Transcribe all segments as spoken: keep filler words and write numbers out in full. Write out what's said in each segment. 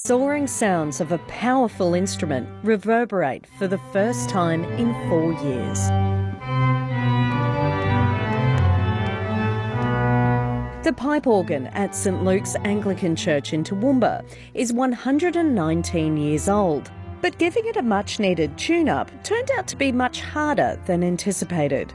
soaring sounds of a powerful instrument reverberate for the first time in four years. The pipe organ at St Luke's Anglican Church in Toowoomba is one hundred nineteen years old, but giving it a much-needed tune-up turned out to be much harder than anticipated.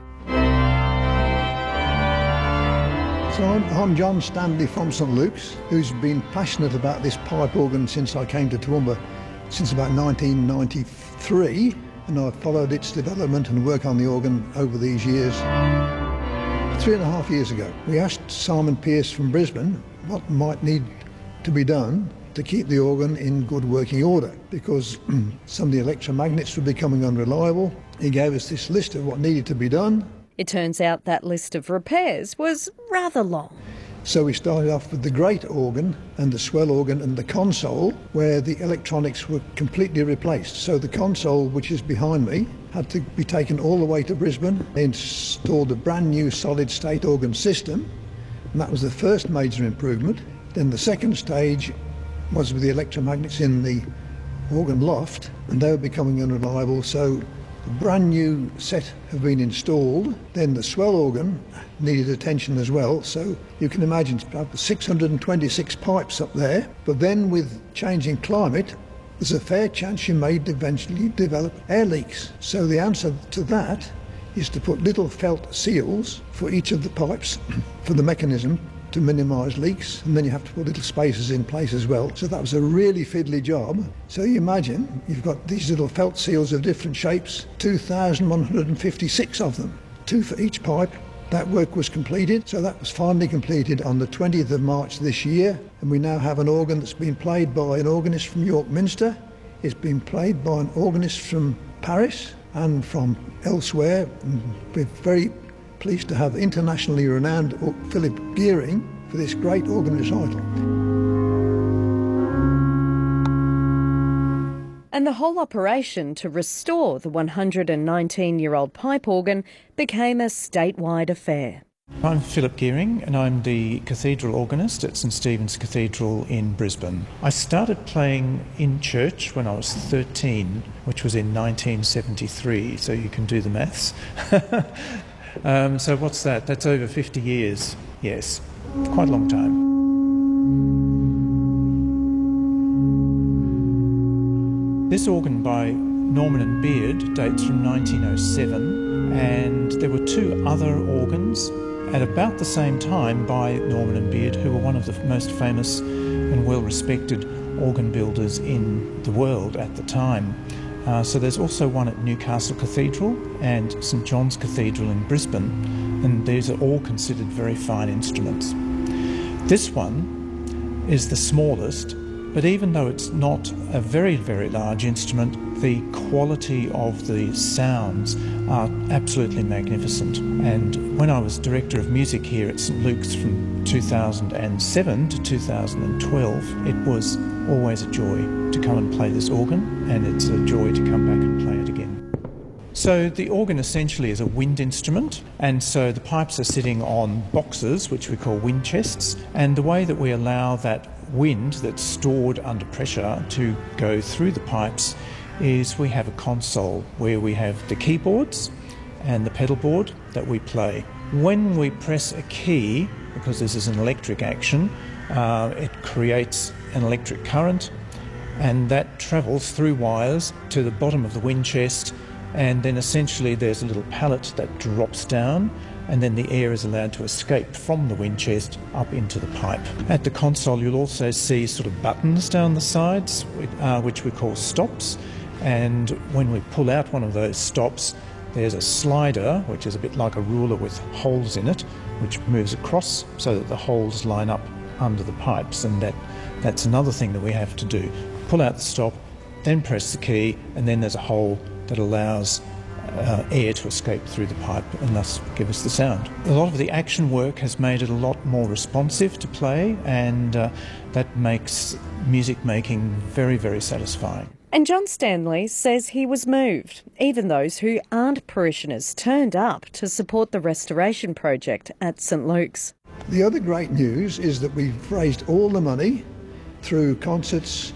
So I'm, I'm John Stanley from St Luke's, who's been passionate about this pipe organ since I came to Toowoomba, since about nineteen ninety-three, and I've followed its development and work on the organ over these years. Three and a half years ago, we asked Simon Pearce from Brisbane what might need to be done to keep the organ in good working order, because some of the electromagnets were becoming unreliable. He gave us this list of what needed to be done. It turns out that list of repairs was rather long. So we started off with the great organ and the swell organ and the console, where the electronics were completely replaced. So the console, which is behind me, had to be taken all the way to Brisbane. They installed a brand new solid state organ system, and that was the first major improvement. Then the second stage was with the electromagnets in the organ loft, and they were becoming unreliable, so a brand new set have been installed. Then the swell organ needed attention as well, so you can imagine six hundred twenty-six pipes up there. But then with changing climate, there's a fair chance you may eventually develop air leaks. So the answer to that is to put little felt seals for each of the pipes for the mechanism to minimise leaks, and then you have to put little spacers in place as well. So that was a really fiddly job. So you imagine you've got these little felt seals of different shapes, two thousand one hundred fifty-six of them, two for each pipe. That work was completed, so that was finally completed on the twentieth of March this year, and we now have an organ that's been played by an organist from York Minster. It's been played by an organist from Paris and from elsewhere, and we're very pleased to have internationally renowned Philip Gearing for this great organ recital. And the whole operation to restore the one hundred nineteen-year-old pipe organ became a statewide affair. I'm Philip Gearing, and I'm the cathedral organist at St Stephen's Cathedral in Brisbane. I started playing in church when I was thirteen, which was in nineteen seventy-three, so you can do the maths. Um, so what's that? That's over fifty years. Yes, quite a long time. This organ by Norman and Beard dates from nineteen oh seven, and there were two other organs at about the same time by Norman and Beard, who were one of the most famous and well-respected organ builders in the world at the time. Uh, so there's also one at Newcastle Cathedral and St John's Cathedral in Brisbane, and these are all considered very fine instruments. This one is the smallest, but even though it's not a very, very large instrument, the quality of the sounds are absolutely magnificent. And when I was Director of Music here at St Luke's from two thousand seven to two thousand twelve, it was always a joy to come and play this organ, and it's a joy to come back and play it again. So the organ essentially is a wind instrument, and so the pipes are sitting on boxes, which we call wind chests, and the way that we allow that wind that's stored under pressure to go through the pipes is we have a console where we have the keyboards and the pedal board that we play. When we press a key, because this is an electric action, uh, it creates an electric current, and that travels through wires to the bottom of the wind chest, and then essentially there's a little pallet that drops down, and then the air is allowed to escape from the wind chest up into the pipe. At the console you'll also see sort of buttons down the sides, uh, which we call stops, and when we pull out one of those stops, there's a slider, which is a bit like a ruler with holes in it, which moves across so that the holes line up under the pipes, and that, that's another thing that we have to do. Pull out the stop, then press the key, and then there's a hole that allows uh, air to escape through the pipe and thus give us the sound. A lot of the action work has made it a lot more responsive to play, and uh, that makes music making very, very satisfying. And John Stanley says he was moved. Even those who aren't parishioners turned up to support the restoration project at St Luke's. The other great news is that we've raised all the money through concerts,